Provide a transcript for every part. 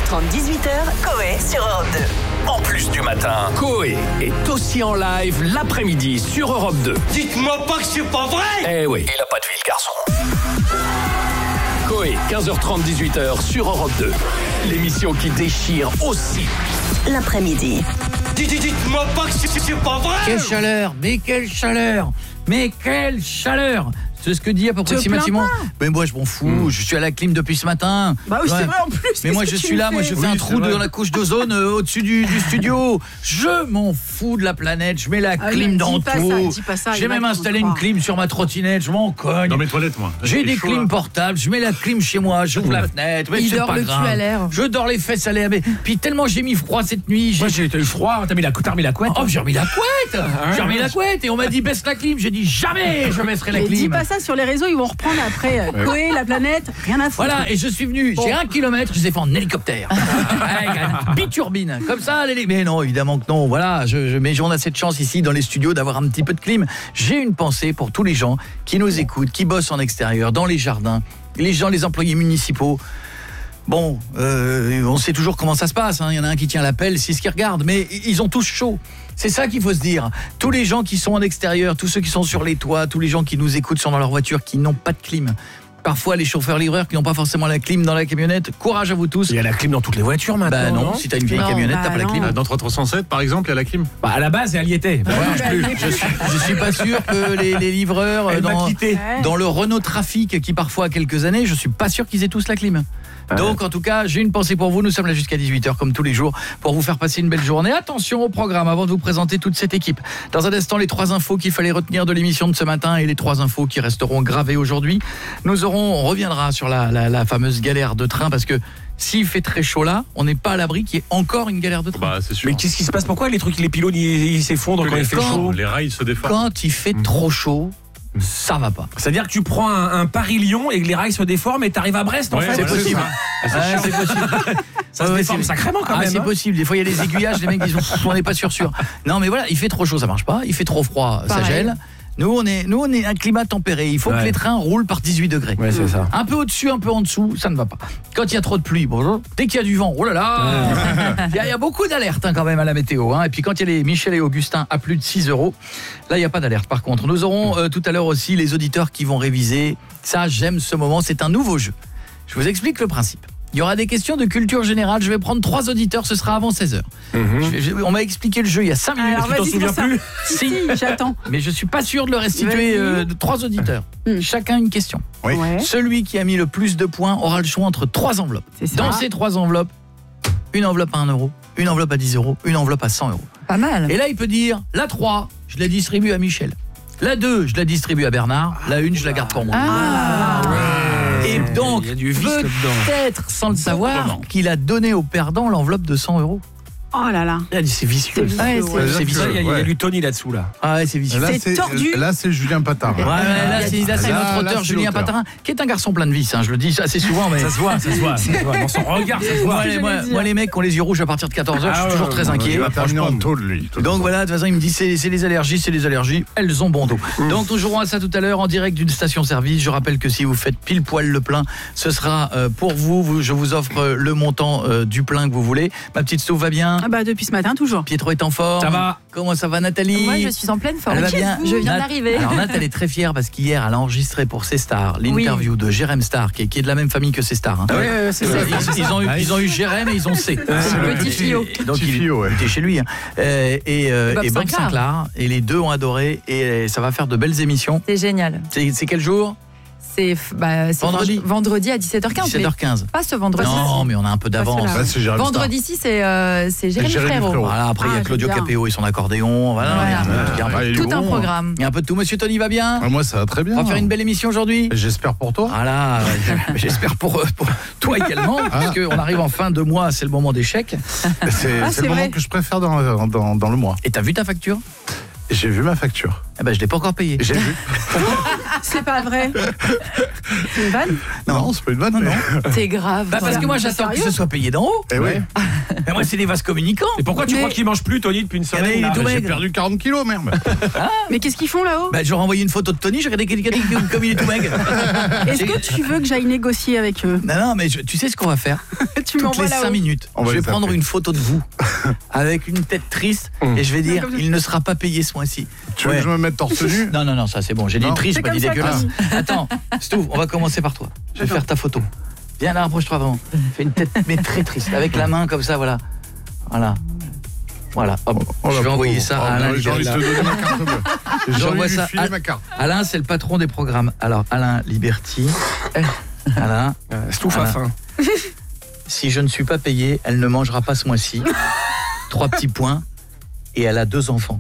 15h30, 18h, Coé sur Europe 2. En plus du matin, Coé est aussi en live l'après-midi sur Europe 2. Dites-moi pas que c'est pas vrai! Eh oui, il a pas de vie, le garçon. Coé, 15h30, 18h sur Europe 2. L'émission qui déchire aussi L'après-midi. Dites-moi pas que c'est pas vrai! Quelle chaleur, mais quelle chaleur, mais quelle chaleur. C'est ce que dit approximativement. Mais moi je m'en fous, je suis à la clim depuis ce matin. Bah oui, Ouais. c'est vrai en plus. Mais moi je suis là, moi je fais un trou dans la couche d'ozone au-dessus du studio. Je m'en fous de la planète, je mets la clim dans tout. J'ai même installé une clim sur ma trottinette, je m'en cogne. Dans mes toilettes, moi. J'ai des clims portables, je mets la clim chez moi, j'ouvre la fenêtre, mais c'est pas grave. Je dors les fesses à l'air. Puis tellement j'ai mis froid cette nuit. Moi, j'ai eu froid, t'as remis la couette. Oh, j'ai remis la couette. J'ai remis la couette et on m'a dit baisse la clim. J'ai dit jamais je baisserai la Et dis clim. pas ça sur les réseaux, ils vont reprendre après. Coé, la planète, rien à foutre. Voilà, et je suis venu, j'ai 1 kilomètre, je les ai fait en hélicoptère. Biturbine, comme ça. Mais non, évidemment que non. Voilà, mais on a cette chance ici dans les studios d'avoir un petit peu de clim. J'ai une pensée pour tous les gens qui nous écoutent, qui bossent en extérieur, dans les jardins, les employés municipaux. Bon, on sait toujours comment ça se passe, hein. Il y en a un qui tient l'appel, 6 qui regardent, mais ils ont tous chaud. C'est ça qu'il faut se dire. Tous les gens qui sont en extérieur, tous ceux qui sont sur les toits, tous les gens qui nous écoutent sont dans leur voiture, qui n'ont pas de clim. Parfois, les chauffeurs-livreurs qui n'ont pas forcément la clim dans la camionnette. Courage à vous tous. Il y a la clim dans toutes les voitures maintenant. Bah non, si t'as une vieille camionnette, t'as pas la clim. Dans 307, par exemple, il y a la clim. Bah, à la base, elle y était. Je suis pas sûr que les livreurs dans le Renault Trafic qui parfois a quelques années, je suis pas sûr qu'ils aient tous la clim. Donc en tout cas, j'ai une pensée pour vous, nous sommes là jusqu'à 18h comme tous les jours pour vous faire passer une belle journée. Attention au programme avant de vous présenter toute cette équipe. Dans un instant, les 3 infos qu'il fallait retenir de l'émission de ce matin et les 3 infos qui resteront gravées aujourd'hui. On reviendra sur la fameuse galère de train parce que s'il fait très chaud là, on n'est pas à l'abri qu'il y ait encore une galère de train. Bah, c'est sûr. Mais qu'est-ce qui se passe? Pourquoi les pylônes ils s'effondrent quand il fait chaud? Les rails se déforment. Quand il fait trop chaud, ça va pas. C'est-à-dire que tu prends un Paris-Lyon et que les rails se déforment et t'arrives à Brest en fait. C'est possible. C'est possible. Ça se déforme sacrément quand même. C'est possible. Des fois il y a des aiguillages, les mecs disent on n'est pas sûr. Non mais voilà, il fait trop chaud, ça marche pas. Il fait trop froid, ça gèle. Nous on est un climat tempéré. Il faut que les trains roulent par 18 degrés. Ouais, c'est ça. Un peu au-dessus, un peu en dessous, ça ne va pas. Quand il y a trop de pluie, bonjour. Dès qu'il y a du vent, oh là là. Il y a beaucoup d'alertes quand même à la météo. Et puis quand il y a les Michel et Augustin à plus de 6 €, là il n'y a pas d'alerte. Par contre, nous aurons tout à l'heure aussi les auditeurs qui vont réviser. Ça, j'aime ce moment. C'est un nouveau jeu. Je vous explique le principe. Il y aura des questions de culture générale. Je vais prendre 3 auditeurs, ce sera avant 16h. On m'a expliqué le jeu il y a 5 minutes. Alors, tu t'en vas-y, souviens pour ça. plus? Si, j'attends. Mais je suis pas sûr de le restituer de 3 auditeurs. Chacun une question. Ouais. Celui qui a mis le plus de points aura le choix entre 3 enveloppes. C'est ça. Dans ces 3 enveloppes, une enveloppe à 1 €, une enveloppe à 10 €, une enveloppe à 100 €. Pas mal. Et là, il peut dire, la 3, je la distribue à Michel. La 2, je la distribue à Bernard. La 1, je la garde pour moi. Et donc, il y a du vice là-dedans. peut-être, sans le savoir, qu'il a donné au perdant l'enveloppe de 100 €. Oh là là. Il a dit, c'est vicieux. Ouais, C'est vicieux. Il y a du Tony là-dessous là. Ah ouais, c'est vicieux. Là, C'est tordu. Là, c'est Julien Patard. Ouais, là, c'est notre Là, auteur c'est Julien l'auteur. Patarin, qui est un garçon plein de vices, hein, je le dis assez souvent, mais Ça se voit. Dans son regard, ça se voit. moi, les mecs qui ont les yeux rouges à partir de 14h, je suis toujours très inquiet. Il va terminer en tôle, lui. Donc voilà, de toute façon, il me dit c'est les allergies, elles ont bon dos. Donc nous jouerons à ça tout à l'heure en direct d'une station-service. Je rappelle que si vous faites pile poil le plein, ce sera pour vous. Je vous offre le montant du plein que vous voulez. Ma petite Stouff va bien? Ah bah depuis ce matin toujours. Pietro est en forme? Ça va. Comment ça va, Nathalie? Moi, je suis en pleine forme. Elle va bien. Je viens Nat, d'arriver. Alors Nat, elle est très fière parce qu'hier, elle a enregistré pour C Star l'interview de Jérém Star, qui est de la même famille que C Star. Hein. Ouais, c'est ça. Ils ont eu Jérém et ils ont C. C'est le petit Fio. Donc il était chez lui. Hein. Et Bob Sinclair. Et les deux ont adoré. Et ça va faire de belles émissions. C'est génial. C'est quel jour? C'est Vendredi. Vendredi à 17h15. 17h15. Pas ce vendredi. Non, mais on a un peu d'avance. Pas Là, c'est Jérémy Star. Vendredi ici, c'est Jérémy Frérot. Voilà, après il y a Claudio bien. Capéo et son accordéon. Voilà. il est Tout un bon. programme. Il y a un peu de tout. Monsieur Tony va bien? Ah, moi, ça va très bien. On va faire une belle émission aujourd'hui. J'espère pour toi. Voilà, j'espère pour toi également, parce qu'on arrive en fin de mois, c'est le moment des chèques. C'est le moment que je préfère dans le mois. Et t'as vu ta facture? J'ai vu ma facture. Eh ben, je l'ai pas encore payée. J'ai vu. C'est pas vrai. C'est une vanne? Non, c'est pas une vanne. Non. C'est grave. Bah parce que moi j'attends que ce soit payé d'en haut. Eh oui. Mais moi c'est des vases communicants. Et pourquoi tu crois qu'il mange plus, Tony, depuis une semaine il est là tout J'ai maigre. perdu 40 kilos, merde. Mais qu'est-ce qu'ils font là-haut? Bah j'aurais envoyé une photo de Tony, j'aurais dit comme il est tout maigre. Est-ce que tu veux que j'aille négocier avec eux? Non, mais tu sais ce qu'on va faire? Tu Toutes m'envoies les là-haut. 5 minutes, On va je vais les prendre appeler. une photo de vous avec une tête triste et je vais dire il ne sera pas payé ce mois-ci. Tu veux que je me mette torse nu? Non, ça c'est bon, j'ai dit Non. triste, C'est pas dit comme ça, dégueulasse. Connie. Attends, Stouff, on va commencer par toi. Je vais faire ta photo. Viens là, rapproche-toi vraiment. Fais une tête mais très triste, avec la main comme ça, voilà. Voilà, hop. Oh, je la vais envoyer pauvre. ça Oh, à Alain. J'ai envie de te donner ma carte bleue. J'ai envie J'envoie de lui ça filer à ma carte. Alain, c'est le patron des programmes. Alors, Alain Liberty. Alain, Stouff à Alain. faim. Si je ne suis pas payé, elle ne mangera pas ce mois-ci. 3 petits points. Et elle a 2 enfants.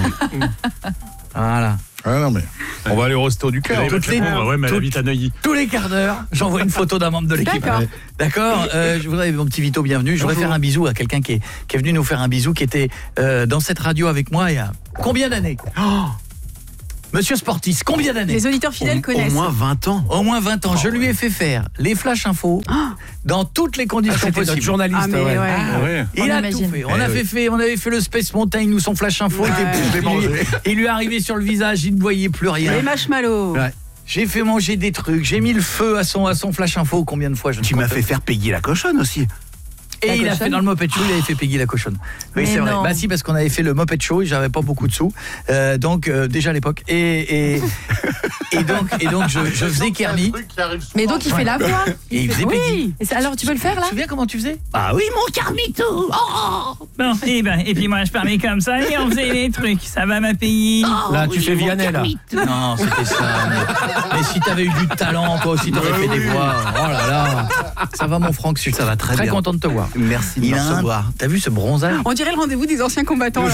Voilà. Ah non, mais on va aller au resto du cœur. Toutes les- Ouais, mais elle toutes- habite à Neuilly. Tous les quarts d'heure, j'envoie une photo d'un membre de l'équipe. D'accord. D'accord. Je voudrais, mon petit Vito, bienvenue. Je voudrais faire un bisou à quelqu'un qui est venu nous faire un bisou, qui était dans cette radio avec moi il y a combien d'années? Monsieur Sportis, combien d'années? Les auditeurs fidèles connaissent. 20 ans. Au moins 20 ans. Je lui ai fait faire les flash infos dans toutes les conditions C'était notre possibles. journaliste. Ah mais ouais. ouais. Ah ouais. Il On a imagine. tout fait. On avait fait le Space Mountain, nous son flash info. Ouais. Je l'ai mangé. Il lui est arrivé sur le visage, il ne voyait plus rien. Les marshmallows. Ouais. J'ai fait manger des trucs, j'ai mis le feu à son flash info. Combien de fois je ne Tu m'as compte fait faire payer la cochonne aussi. Et La il a cochonne fait dans le Moped Show, il avait fait Peggy la cochonne. Oui, Mais c'est vrai. non. Bah si, parce qu'on avait fait le Moped Show et j'avais pas beaucoup de sous. Donc déjà à l'époque. Et donc je faisais Kermit. Mais donc il fait la voix. Et il faisait Peggy. Oui. Et alors tu peux le faire Tu là? te souviens comment tu faisais? Ah oui, mon Carmito. Bon, et puis moi je parlais comme ça et on faisait les trucs. Ça va ma pays. Là, tu fais Vianney, là. Non, c'était ça. Mais si t'avais eu du talent, toi aussi t'aurais fait des voix. Oh là là. Ça va mon Franck, Ça va très bien. content de te voir. Merci de me Il a recevoir. T'as vu ce bronzage? On dirait le rendez-vous des anciens combattants. Là.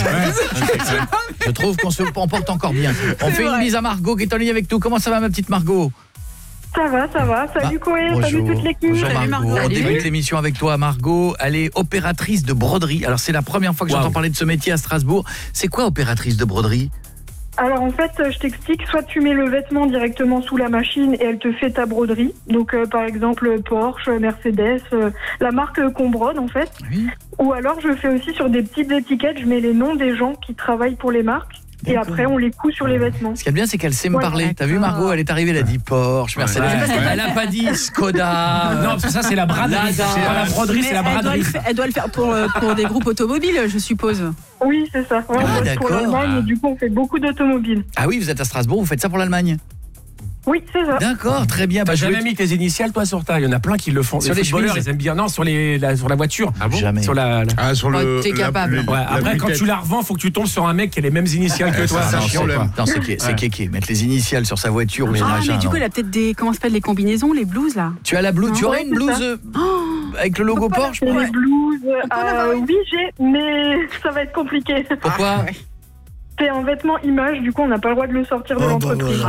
Je trouve qu'on se comporte encore bien. On fait vrai. une bise à Margot qui est en ligne avec nous. Comment ça va ma petite Margot? Ça va. Salut Coé, salut toute l'équipe. Bonjour Salut, Margot. Margot. On Salut. débute l'émission avec toi Margot. Elle est opératrice de broderie. Alors c'est la première fois que j'entends parler de ce métier à Strasbourg. C'est quoi opératrice de broderie? Alors en fait, je t'explique, soit tu mets le vêtement directement sous la machine et elle te fait ta broderie. Donc par exemple Porsche, Mercedes, la marque qu'on brode en fait. Oui. Ou alors je fais aussi sur des petites étiquettes, je mets les noms des gens qui travaillent pour les marques. Et D'accord. après on les coud sur les vêtements. Ce qui est bien, c'est qu'elle sait me Ouais, parler. T'as vu Margot, elle est arrivée, elle a dit Porsche, Mercedes. Ouais. Elle a pas dit Skoda. Non, parce que ça, c'est la braderie. Lada. C'est pas la broderie, Mais c'est la elle doit braderie. elle doit le faire pour des groupes automobiles, je suppose. Oui, c'est ça. Ouais, Ah, on bosse d'accord. pour l'Allemagne et du coup on fait beaucoup d'automobiles. Ah oui, vous êtes à Strasbourg, vous faites ça pour l'Allemagne. Oui, c'est ça. D'accord, très bien. T'as je jamais vais- mis tes initiales, toi, sur ta. Il y en a plein qui le font. Sur les footballeurs, chemises. ils aiment bien. Non, sur la voiture. Ah bon? Jamais. Sur la. Ah, sur le. Oh, t'es capable. Ouais, après, quand tu la revends, faut que tu tombes sur un mec qui a les mêmes initiales que toi. ça, Non, chiant, c'est l'aime. pas- non, c'est kéké. Mettre les initiales sur sa voiture ou son Ah, machin, mais du coup, non. elle a peut-être des. Comment ça s'appelle les combinaisons, les blouses là? Tu as la blouse, tu Ouais, aurais une c'est blouse ça. avec le logo Porsche Les pour blouses, peut en avoir une oui j'ai, mais ça va être compliqué. Pourquoi? C'est un vêtement image, du coup on n'a pas le droit de le sortir de l'entreprise.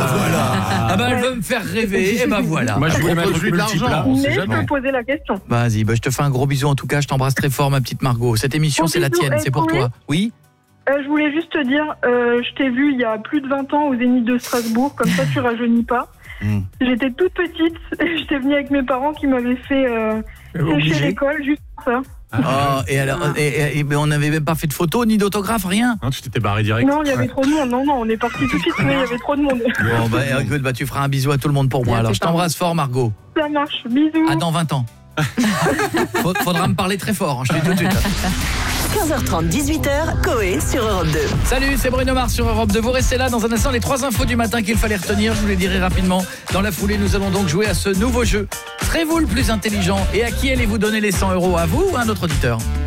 Ah bah elle veut me faire rêver, et bah voilà. Moi, je voulais mettre Produit de multiple, l'argent. là. On sait Mais je jamais. peux poser la question. Vas-y, bah je te fais un gros bisou en tout cas, je t'embrasse très fort ma petite Margot. Cette émission Gros c'est la bisous, tienne, et c'est pour Chloé toi. Oui? Je voulais juste te dire, je t'ai vu il y a plus de 20 ans au Zénith de Strasbourg, comme ça tu rajeunis pas. J'étais toute petite, j'étais venue avec mes parents qui m'avaient fait sécher Obligé. l'école juste pour ça. Oh, et alors mais on n'avait même pas fait de photos ni d'autographe, rien. Non, tu t'étais barré direct. Non, il y avait trop de monde, non, on est parti tout de suite, mais il y avait trop de monde. Bon bah écoute, bah tu feras un bisou à tout le monde pour moi. Et à Alors tes je t'embrasse fort Margot. Ça marche, bisous. À dans 20 ans. Faudra me parler très fort, hein, je te dis tout de suite. 15h30, 18h, Coé sur Europe 2. Salut, c'est Bruno Mars sur Europe 2. Vous restez là dans un instant, les 3 infos du matin qu'il fallait retenir, je vous les dirai rapidement. Dans la foulée, nous allons donc jouer à ce nouveau jeu. Serez-vous le plus intelligent et à qui allez-vous donner les 100 €? À vous ou à un autre auditeur?